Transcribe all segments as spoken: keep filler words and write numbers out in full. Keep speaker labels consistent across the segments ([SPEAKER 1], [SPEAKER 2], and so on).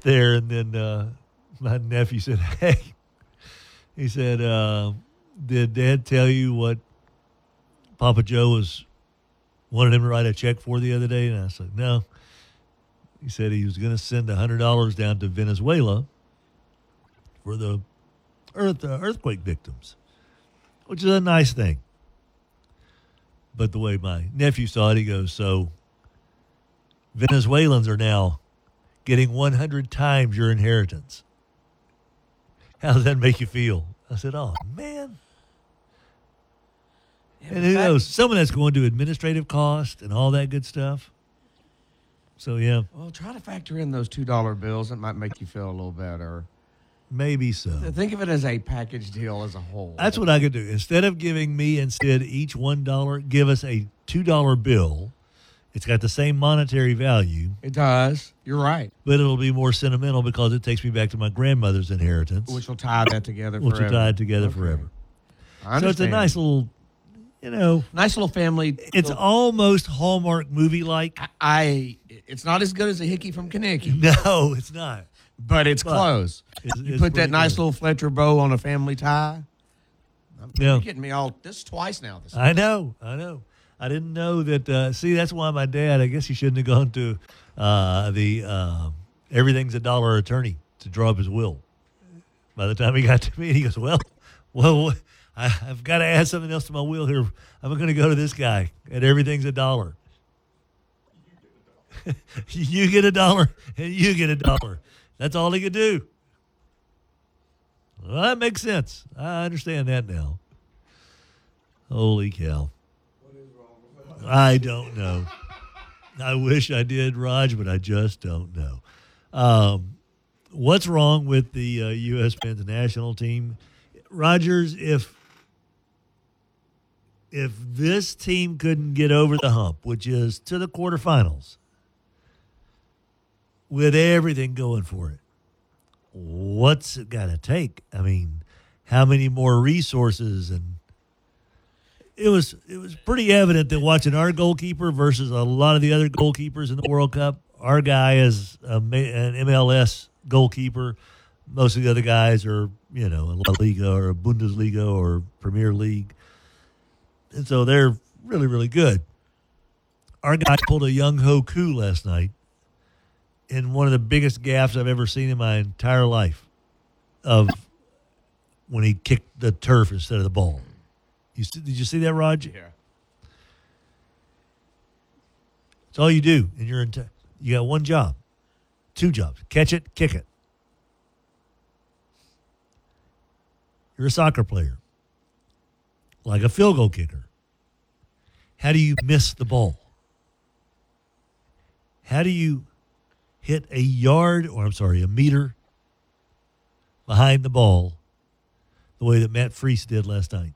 [SPEAKER 1] up there, and then uh, my nephew said, "Hey," he said, uh, "Did Dad tell you what Papa Joe was wanted him to write a check for the other day?" And I said, "No." He said he was going to send one hundred dollars down to Venezuela for the earth uh, earthquake victims, which is a nice thing. But the way my nephew saw it, he goes, "So Venezuelans are now getting one hundred times your inheritance. How does that make you feel?" I said, "Oh, man."
[SPEAKER 2] Yeah,
[SPEAKER 1] And who
[SPEAKER 2] fact-
[SPEAKER 1] knows? Some of that's going to administrative cost and all that good stuff. So, yeah,
[SPEAKER 2] Well, try to factor in those two dollar bills. It might make you feel a little better.
[SPEAKER 1] maybe so.
[SPEAKER 2] Think of it as a package deal as a whole.
[SPEAKER 1] That's what I could do. Instead of giving me and Sid each one dollar, give us a two dollar bill. It's got the same monetary value,
[SPEAKER 2] It does. You're right.
[SPEAKER 1] but it'll be more sentimental because it takes me back to my grandmother's inheritance,
[SPEAKER 2] Which will tie that together
[SPEAKER 1] which
[SPEAKER 2] forever.
[SPEAKER 1] will tie it together
[SPEAKER 2] Okay.
[SPEAKER 1] forever.
[SPEAKER 2] I
[SPEAKER 1] So it's a
[SPEAKER 2] understand.
[SPEAKER 1] nice little, you know,
[SPEAKER 2] nice little family.
[SPEAKER 1] it's
[SPEAKER 2] little-
[SPEAKER 1] almost Hallmark movie-like.
[SPEAKER 2] I. It's not as good as a hickey from Kaneki,
[SPEAKER 1] No, it's not.
[SPEAKER 2] but it's
[SPEAKER 1] But
[SPEAKER 2] close.
[SPEAKER 1] It's,
[SPEAKER 2] You
[SPEAKER 1] it's
[SPEAKER 2] put that
[SPEAKER 1] pretty
[SPEAKER 2] nice
[SPEAKER 1] good.
[SPEAKER 2] little Fletcher bow on a family tie.
[SPEAKER 1] Yeah.
[SPEAKER 2] You're getting me all this twice now. This
[SPEAKER 1] I know, I know. I didn't know that. Uh, see, that's why my dad, I guess he shouldn't have gone to uh, the uh, Everything's a Dollar attorney to draw up his will. By the time he got to me, he goes, well, well, I, I've got to add something else to my will here. I'm going to go to this guy at Everything's a Dollar. You get a dollar and you get a dollar. That's all he could do. Well, that makes sense. I understand that now. Holy cow. I don't know. I wish I did, Raj, but I just don't know. Um, what's wrong with the uh, U S men's national team? Rogers, if if this team couldn't get over the hump, which is to the quarterfinals, with everything going for it, what's it got to take? I mean, how many more resources? And it was it was pretty evident that watching our goalkeeper versus a lot of the other goalkeepers in the World Cup, our guy is a, ma- an M L S goalkeeper. Most of the other guys are, you know, a La Liga or a Bundesliga or Premier League. And so they're really, really good. Our guy pulled a Young Ho Koo last night in one of the biggest gaffes I've ever seen in my entire life of when he kicked the turf instead of the ball. You see, did you see that, Raj?
[SPEAKER 2] Yeah.
[SPEAKER 1] It's all you do in your entire. You got one job, two jobs: catch it, kick it. You're a soccer player, like a field goal kicker. How do you miss the ball? How do you hit a yard, or I'm sorry, a meter behind the ball the way that Matt Freese did last night?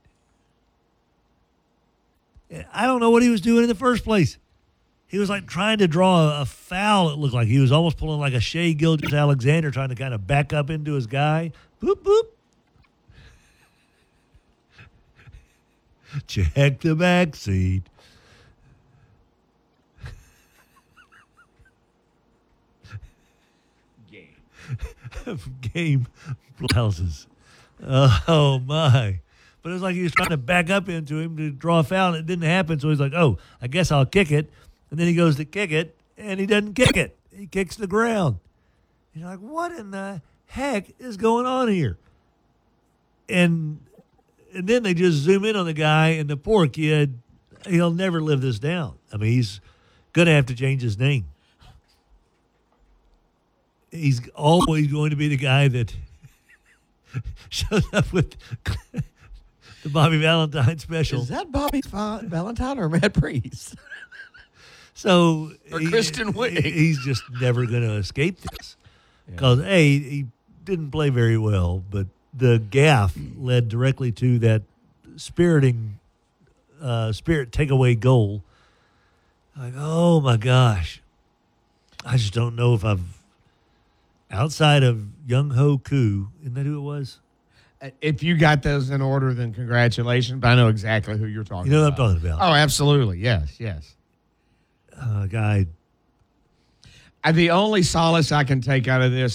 [SPEAKER 1] I don't know what he was doing in the first place. He was like trying to draw a foul, it looked like. He was almost pulling like a Shea Gilgeous-Alexander, trying to kind of back up into his guy. Boop, boop. Check the back seat.
[SPEAKER 2] Game.
[SPEAKER 1] Game blouses. Oh, my. But it was like he was trying to back up into him to draw a foul, and it didn't happen. So he's like, oh, I guess I'll kick it. And then he goes to kick it, and he doesn't kick it. He kicks the ground. You're like, what in the heck is going on here? And and then they just zoom in on the guy, and the poor kid, he'll never live this down. I mean, he's going to have to change his name. He's always going to be the guy that shows up with the Bobby Valentine special.
[SPEAKER 2] Is that Bobby Fa- Valentine or Matt Priest?
[SPEAKER 1] So
[SPEAKER 2] Or
[SPEAKER 1] he-
[SPEAKER 2] Kristen Wiig.
[SPEAKER 1] he- he's just never going to escape this because a he didn't play very well, but the gaff led directly to that spiriting uh, spirit takeaway goal. Like, oh my gosh, I just don't know if I've outside of Young Ho Koo, isn't that who it was?
[SPEAKER 2] If you got those in order, then congratulations. But I know exactly who you're talking
[SPEAKER 1] You know
[SPEAKER 2] about.
[SPEAKER 1] what I'm talking about?
[SPEAKER 2] Oh, absolutely. Yes, yes.
[SPEAKER 1] Uh, guy.
[SPEAKER 2] Uh, the only solace I can take out of this